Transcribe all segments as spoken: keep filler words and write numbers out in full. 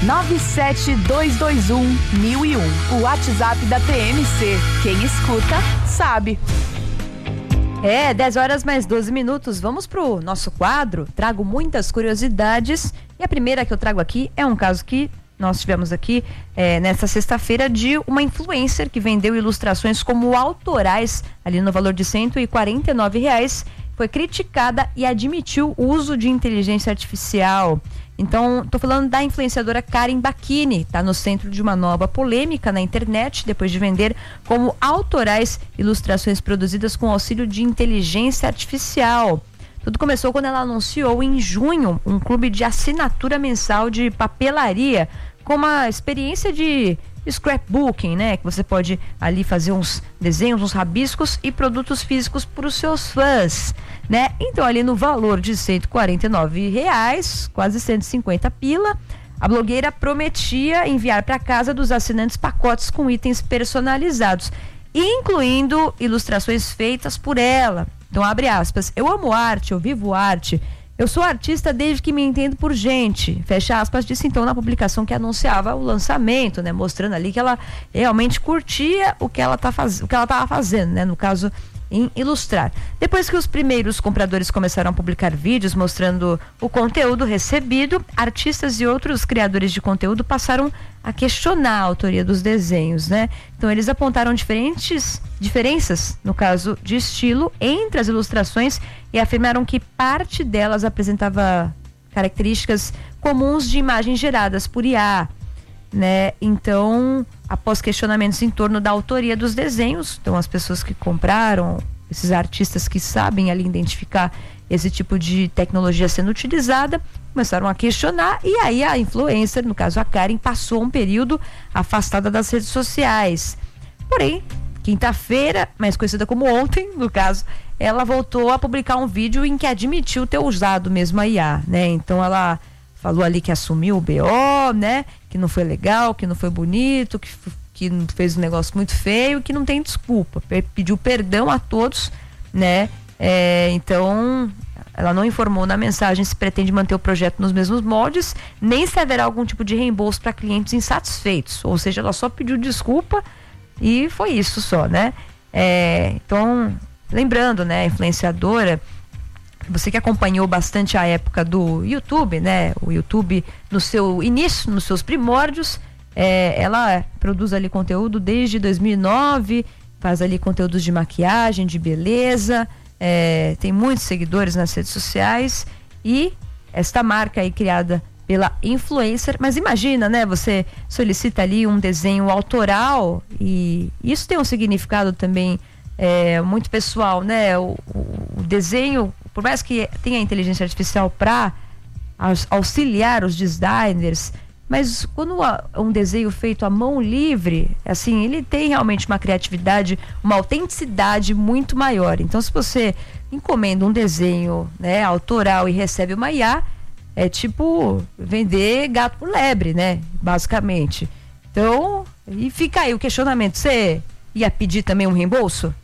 nove sete dois dois um mil e um. O WhatsApp da T M C. Quem escuta, sabe. É, dez horas mais doze minutos. Vamos pro nosso quadro. Trago muitas curiosidades. E a primeira que eu trago aqui é um caso que nós tivemos aqui é, nesta sexta-feira de uma influencer que vendeu ilustrações como autorais ali no valor de cento e quarenta e nove reais. Foi criticada e admitiu o uso de inteligência artificial. Então, tô falando da influenciadora Karen Bacchini, está no centro de uma nova polêmica na internet, depois de vender como autorais ilustrações produzidas com auxílio de inteligência artificial. Tudo começou quando ela anunciou em junho um clube de assinatura mensal de papelaria, com uma experiência de scrapbooking, né? Que você pode ali fazer uns desenhos, uns rabiscos e produtos físicos para os seus fãs, né? Então ali no valor de cento e quarenta e nove reais, quase cento e cinquenta pila, a blogueira prometia enviar para casa dos assinantes pacotes com itens personalizados, incluindo ilustrações feitas por ela. Então abre aspas: eu amo arte, eu vivo arte. Eu sou artista desde que me entendo por gente. Fecha aspas, disse então na publicação que anunciava o lançamento, né? Mostrando ali que ela realmente curtia o que ela tá faz... o que ela estava fazendo, né? No caso, em ilustrar. Depois que os primeiros compradores começaram a publicar vídeos mostrando o conteúdo recebido, artistas e outros criadores de conteúdo passaram a questionar a autoria dos desenhos, né? Então eles apontaram diferentes diferenças, no caso de estilo, entre as ilustrações e afirmaram que parte delas apresentava características comuns de imagens geradas por I A, né? Então, após questionamentos em torno da autoria dos desenhos, então as pessoas que compraram, esses artistas que sabem ali identificar esse tipo de tecnologia sendo utilizada, começaram a questionar, e aí a influencer, no caso a Karen, passou um período afastada das redes sociais. Porém, quinta-feira, mais conhecida como ontem, no caso, ela voltou a publicar um vídeo em que admitiu ter usado mesmo a I A, né? Então ela falou ali que assumiu o B O, né? Que não foi legal, que não foi bonito, que, que fez um negócio muito feio, que não tem desculpa. Pediu perdão a todos, né? É, então, ela não informou na mensagem se pretende manter o projeto nos mesmos moldes, nem se haverá algum tipo de reembolso para clientes insatisfeitos. Ou seja, ela só pediu desculpa e foi isso só, né? É, então, lembrando, né, a influenciadora, você que acompanhou bastante a época do YouTube, né? O YouTube no seu início, nos seus primórdios, é, ela produz ali conteúdo desde dois mil e nove, faz ali conteúdos de maquiagem, de beleza, é, tem muitos seguidores nas redes sociais, e esta marca aí criada pela influencer, mas imagina, né? Você solicita ali um desenho autoral, e isso tem um significado também é, muito pessoal, né? O, o, o desenho, por mais que tenha inteligência artificial para auxiliar os designers, mas quando um desenho feito à mão livre, assim, ele tem realmente uma criatividade, uma autenticidade muito maior. Então, se você encomenda um desenho, né, autoral e recebe uma I A, é tipo vender gato por lebre, né? Basicamente. Então, e fica aí o questionamento: você ia pedir também um reembolso?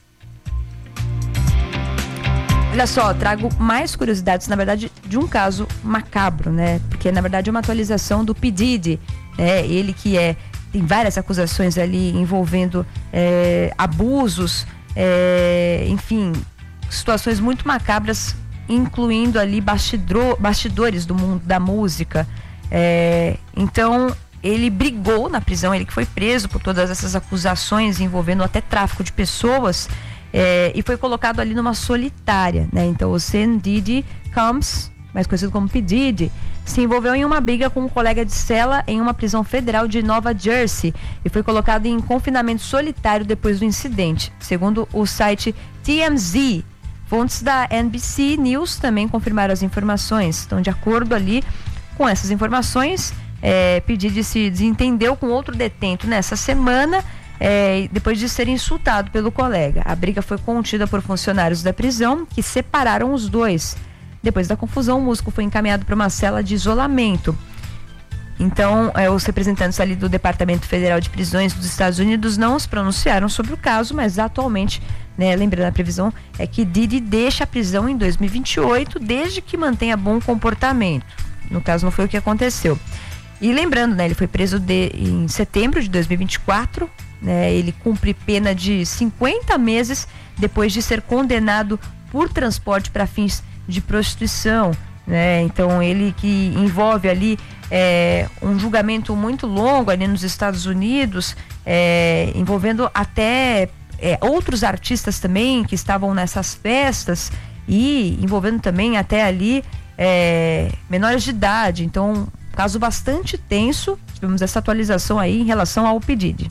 Olha só, trago mais curiosidades, na verdade, de um caso macabro, né? Porque, na verdade, é uma atualização do P. Diddy, né? Ele que é, tem várias acusações ali envolvendo é, abusos, é, enfim, situações muito macabras, incluindo ali bastidor, bastidores do mundo da música. É, então, ele brigou na prisão, ele que foi preso por todas essas acusações envolvendo até tráfico de pessoas, é, e foi colocado ali numa solitária, né? Então o Sean Diddy Combs, mais conhecido como P. Diddy, se envolveu em uma briga com um colega de cela em uma prisão federal de Nova Jersey e foi colocado em confinamento solitário depois do incidente, segundo o site T M Z. Fontes da N B C News também confirmaram as informações. Então, de acordo ali com essas informações, é, P. Diddy se desentendeu com outro detento nessa semana, é, depois de ser insultado pelo colega. A briga foi contida por funcionários da prisão, que separaram os dois. Depois da confusão, o músico foi encaminhado para uma cela de isolamento. Então, é, os representantes ali do Departamento Federal de Prisões dos Estados Unidos não se pronunciaram sobre o caso, mas atualmente, né, lembrando, a previsão é que Diddy deixa a prisão em dois mil e vinte e oito, desde que mantenha bom comportamento. No caso, não foi o que aconteceu. E lembrando, né, ele foi preso de, em setembro de dois mil e vinte e quatro, né, ele cumpre pena de cinquenta meses depois de ser condenado por transporte para fins de prostituição, né? Então ele que envolve ali é, um julgamento muito longo ali nos Estados Unidos, é, envolvendo até é, outros artistas também que estavam nessas festas e envolvendo também até ali é, menores de idade. Então, caso bastante tenso. Tivemos essa atualização aí em relação ao pedido.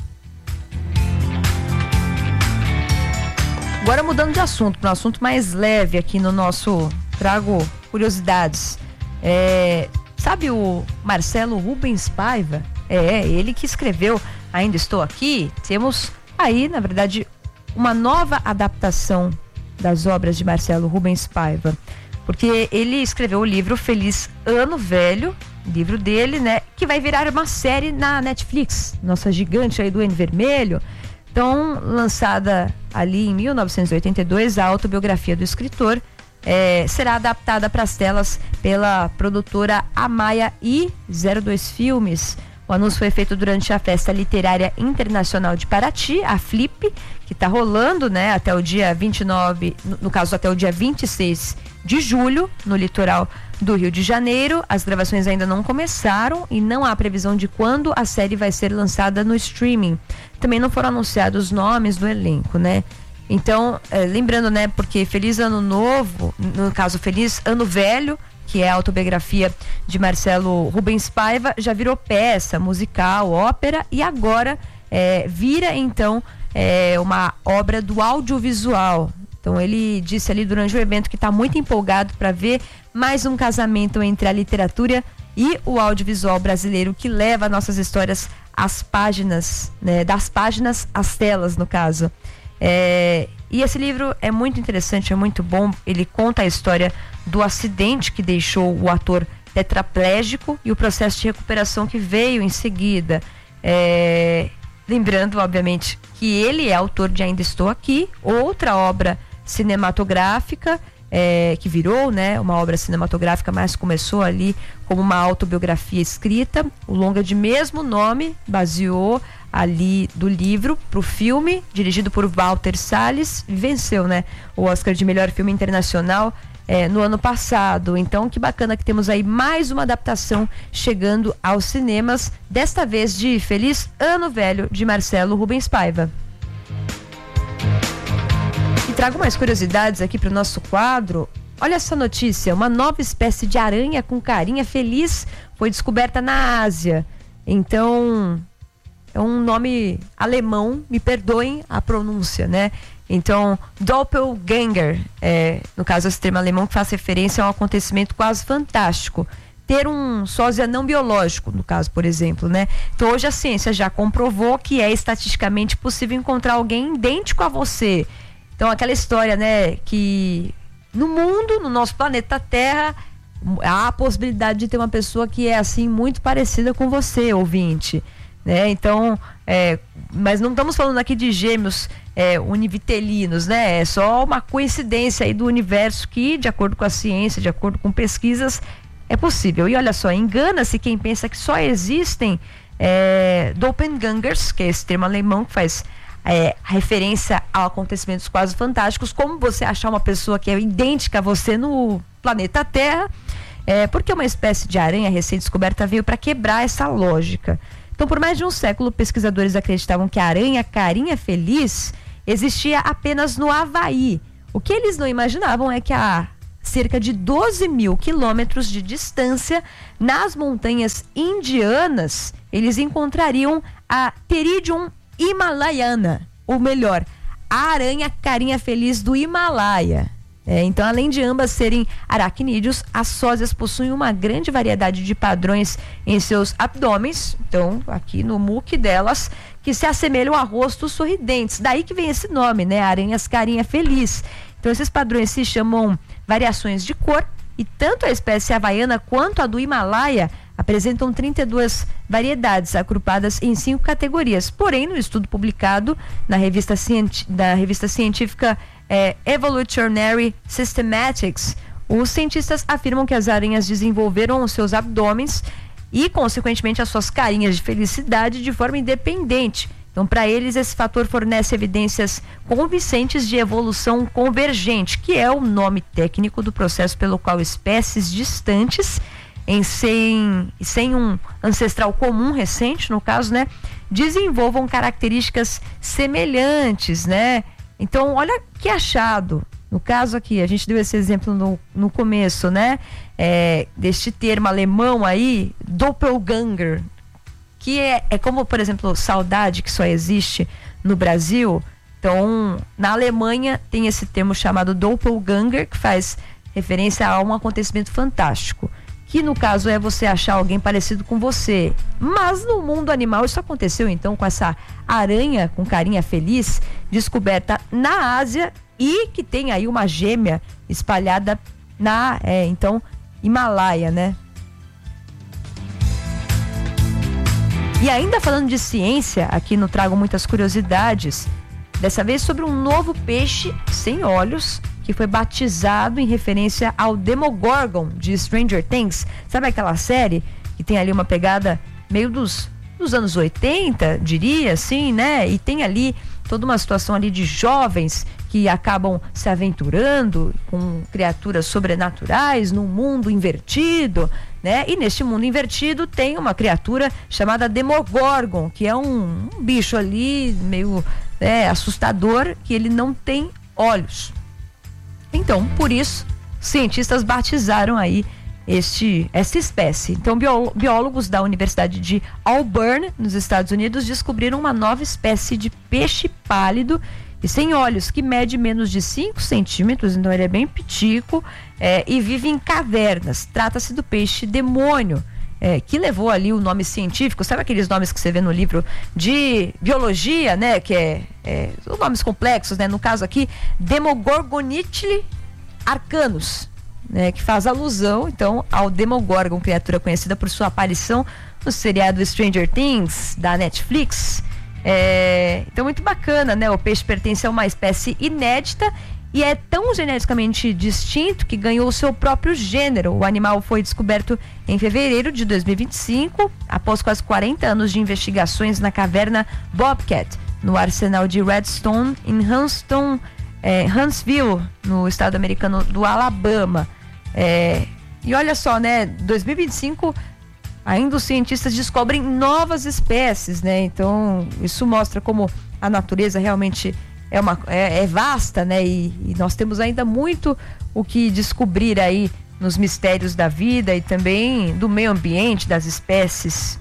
Agora mudando de assunto, para um assunto mais leve aqui no nosso Trago Curiosidades. É, sabe o Marcelo Rubens Paiva? É, ele que escreveu Ainda Estou Aqui. Temos aí, na verdade, uma nova adaptação das obras de Marcelo Rubens Paiva. Porque ele escreveu o livro Feliz Ano Velho, livro dele, né? Que vai virar uma série na Netflix, nossa gigante aí do N Vermelho. Então, lançada ali em mil novecentos e oitenta e dois, a autobiografia do escritor é, será adaptada para as telas pela produtora Amaya e zero dois Filmes. O anúncio foi feito durante a Festa Literária Internacional de Paraty, a Flip, que está rolando, né, até o dia vinte e nove, no, no caso até o dia vinte e seis de julho, no litoral do Rio de Janeiro. As gravações ainda não começaram e não há previsão de quando a série vai ser lançada no streaming. Também não foram anunciados os nomes do elenco, né? Então, é, lembrando, né, porque Feliz Ano Novo, no caso Feliz Ano Velho, que é a autobiografia de Marcelo Rubens Paiva, já virou peça musical, ópera, e agora é, vira então é, uma obra do audiovisual. Então ele disse ali durante o evento que está muito empolgado para ver mais um casamento entre a literatura e o audiovisual brasileiro, que leva nossas histórias às páginas, né, das páginas às telas, no caso. É, e esse livro é muito interessante, é muito bom. Ele conta a história do acidente que deixou o ator tetraplégico e o processo de recuperação que veio em seguida. É, lembrando, obviamente, que ele é autor de Ainda Estou Aqui, outra obra cinematográfica é, que virou, né, uma obra cinematográfica, mas começou ali como uma autobiografia escrita. O longa de mesmo nome baseou ali do livro para o filme, dirigido por Walter Salles, venceu, né, o Oscar de melhor filme internacional é, no ano passado. Então, que bacana que temos aí mais uma adaptação chegando aos cinemas, desta vez de Feliz Ano Velho, de Marcelo Rubens Paiva. E trago mais curiosidades aqui para o nosso quadro. Olha essa notícia: uma nova espécie de aranha com carinha feliz foi descoberta na Ásia. Então, é um nome alemão, me perdoem a pronúncia, né? Então, Doppelganger, é, no caso esse termo alemão que faz referência a um acontecimento quase fantástico. Ter um sósia não biológico, no caso, por exemplo, né? Então, hoje a ciência já comprovou que é estatisticamente possível encontrar alguém idêntico a você. Então, aquela história, né, que no mundo, no nosso planeta Terra, há a possibilidade de ter uma pessoa que é assim muito parecida com você, ouvinte, né? Então, é, mas não estamos falando aqui de gêmeos é, univitelinos, né? É só uma coincidência aí do universo que, de acordo com a ciência, de acordo com pesquisas, é possível. E olha só, engana-se quem pensa que só existem é, doppelgangers, que é esse termo alemão que faz é, referência a acontecimentos quase fantásticos, como você achar uma pessoa que é idêntica a você no planeta Terra, é, porque uma espécie de aranha recém-descoberta veio para quebrar essa lógica. Então, por mais de um século, pesquisadores acreditavam que a aranha carinha feliz existia apenas no Havaí. O que eles não imaginavam é que a cerca de doze mil quilômetros de distância, nas montanhas indianas, eles encontrariam a Pteridium himalayana, ou melhor, a aranha carinha feliz do Himalaia. É, então, além de ambas serem aracnídeos, as sósias possuem uma grande variedade de padrões em seus abdômenes, então aqui no muque delas, que se assemelham a rostos sorridentes. Daí que vem esse nome, né? Aranhas carinha feliz. Então, esses padrões se chamam variações de cor, e tanto a espécie havaiana quanto a do Himalaia apresentam trinta e duas variedades, agrupadas em cinco categorias. Porém, no estudo publicado na revista, cienti- da revista científica é, Evolutionary Systematics, os cientistas afirmam que as aranhas desenvolveram os seus abdômenes e, consequentemente, as suas carinhas de felicidade de forma independente. Então, para eles, esse fator fornece evidências convincentes de evolução convergente, que é o nome técnico do processo pelo qual espécies distantes, em sem, sem um ancestral comum recente, no caso, né, desenvolvam características semelhantes, né? Então, olha que achado. No caso aqui, a gente deu esse exemplo no, no começo, né? É, deste termo alemão aí, Doppelganger, que é, é como, por exemplo, saudade, que só existe no Brasil. Então, na Alemanha tem esse termo chamado Doppelganger, que faz referência a um acontecimento fantástico, que no caso é você achar alguém parecido com você. Mas no mundo animal isso aconteceu então com essa aranha com carinha feliz, descoberta na Ásia e que tem aí uma gêmea espalhada na, é, então, Himalaia, né? E ainda falando de ciência, aqui no Trago Muitas Curiosidades, dessa vez sobre um novo peixe sem olhos, que foi batizado em referência ao Demogorgon de Stranger Things. Sabe aquela série que tem ali uma pegada meio dos, dos anos oitenta, diria assim, né? E tem ali toda uma situação ali de jovens que acabam se aventurando com criaturas sobrenaturais num mundo invertido, né? E neste mundo invertido tem uma criatura chamada Demogorgon, que é um, um bicho ali meio é, assustador, que ele não tem olhos. Então, por isso, cientistas batizaram aí este, essa espécie. Então, bió- biólogos da Universidade de Auburn, nos Estados Unidos, descobriram uma nova espécie de peixe pálido e sem olhos, que mede menos de cinco centímetros, então ele é bem pitico, é, e vive em cavernas. Trata-se do peixe demônio, é, que levou ali o nome científico, sabe aqueles nomes que você vê no livro de biologia, né? Que é, é os nomes complexos, né? No caso aqui, Demogorgonitli arcanus, né? Que faz alusão, então, ao Demogorgon, criatura conhecida por sua aparição no seriado Stranger Things, da Netflix. É, então, muito bacana, né? O peixe pertence a uma espécie inédita e é tão geneticamente distinto que ganhou o seu próprio gênero. O animal foi descoberto em fevereiro de dois mil e vinte e cinco, após quase quarenta anos de investigações na caverna Bobcat, no arsenal de Redstone, em Huntston, é, Huntsville, no estado americano do Alabama. É, e olha só, né? dois mil e vinte e cinco, ainda os cientistas descobrem novas espécies, né? Então, isso mostra como a natureza realmente é, uma, é, é vasta, né? E, e nós temos ainda muito o que descobrir aí nos mistérios da vida e também do meio ambiente, das espécies.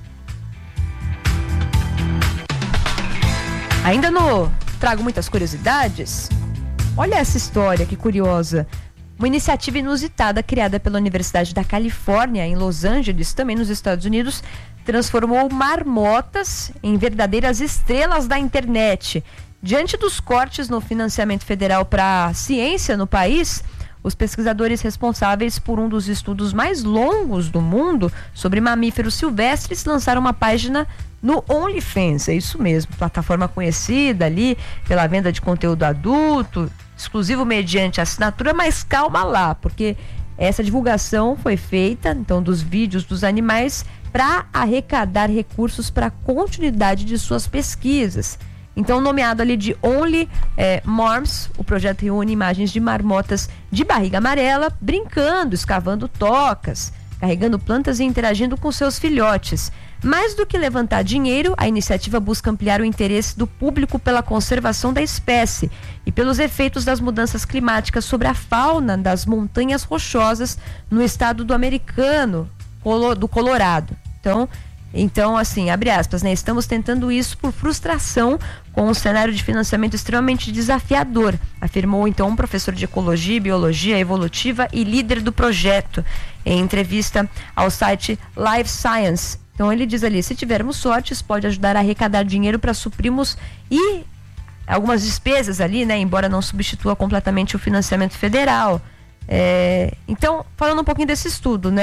Ainda no Trago Muitas Curiosidades, olha essa história, que curiosa. Uma iniciativa inusitada criada pela Universidade da Califórnia, em Los Angeles, também nos Estados Unidos, transformou marmotas em verdadeiras estrelas da internet. Diante dos cortes no financiamento federal para a ciência no país, os pesquisadores responsáveis por um dos estudos mais longos do mundo sobre mamíferos silvestres lançaram uma página no OnlyFans. É isso mesmo, plataforma conhecida ali pela venda de conteúdo adulto, exclusivo mediante assinatura, mas calma lá, porque essa divulgação foi feita, então, dos vídeos dos animais para arrecadar recursos para a continuidade de suas pesquisas. Então, nomeado ali de Only é, Marms, o projeto reúne imagens de marmotas de barriga amarela, brincando, escavando tocas, carregando plantas e interagindo com seus filhotes. Mais do que levantar dinheiro, a iniciativa busca ampliar o interesse do público pela conservação da espécie e pelos efeitos das mudanças climáticas sobre a fauna das montanhas rochosas no estado do americano, do Colorado. Então, Então, assim, abre aspas, né? Estamos tentando isso por frustração com um cenário de financiamento extremamente desafiador, afirmou então um professor de ecologia e biologia evolutiva e líder do projeto em entrevista ao site Live Science. Então ele diz ali, se tivermos sorte, isso pode ajudar a arrecadar dinheiro para suprirmos e algumas despesas ali, né? Embora não substitua completamente o financiamento federal. É, então, falando um pouquinho desse estudo, né?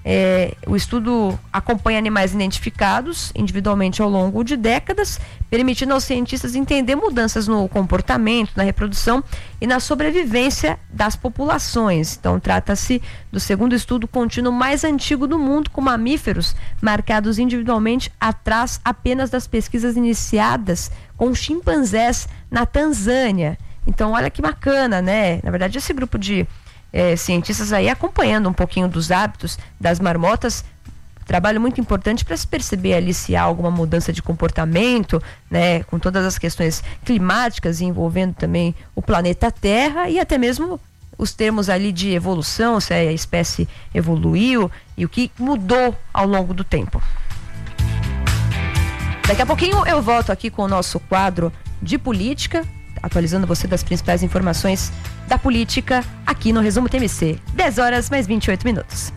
É, o estudo acompanha animais identificados individualmente ao longo de décadas, permitindo aos cientistas entender mudanças no comportamento, na reprodução e na sobrevivência das populações. Então, trata-se do segundo estudo contínuo mais antigo do mundo, com mamíferos marcados individualmente atrás apenas das pesquisas iniciadas com chimpanzés na Tanzânia. Então, olha que bacana, né? Na verdade, esse grupo de é, cientistas aí acompanhando um pouquinho dos hábitos das marmotas, trabalho muito importante para se perceber ali se há alguma mudança de comportamento, né? Com todas as questões climáticas envolvendo também o planeta Terra e até mesmo os termos ali de evolução, se a espécie evoluiu e o que mudou ao longo do tempo. Daqui a pouquinho eu volto aqui com o nosso quadro de política, atualizando você das principais informações da política aqui no Resumo T M C. dez horas mais vinte e oito minutos.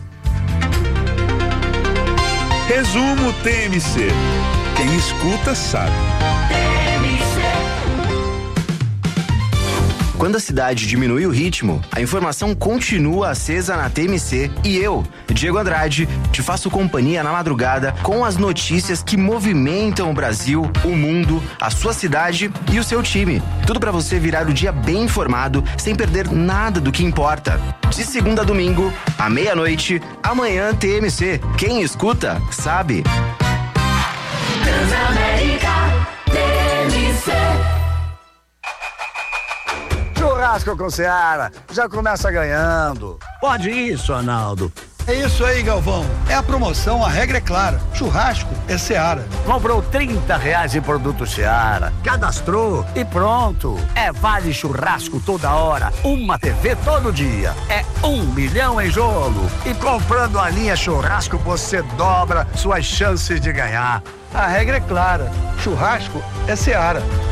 Resumo T M C. Quem escuta sabe. Quando a cidade diminui o ritmo, a informação continua acesa na T M C e eu, Diego Andrade, te faço companhia na madrugada com as notícias que movimentam o Brasil, o mundo, a sua cidade e o seu time. Tudo para você virar o dia bem informado, sem perder nada do que importa. De segunda a domingo, à meia-noite, amanhã T M C. Quem escuta, sabe. Transamérica T M C. Churrasco com Seara, já começa ganhando. Pode isso, Arnaldo. É isso aí, Galvão. É a promoção, a regra é clara. Churrasco é Seara. Comprou trinta reais em produto Seara, cadastrou e pronto. É vale churrasco toda hora, uma T V todo dia. É um milhão em jogo. E comprando a linha churrasco, você dobra suas chances de ganhar. A regra é clara. Churrasco é Seara.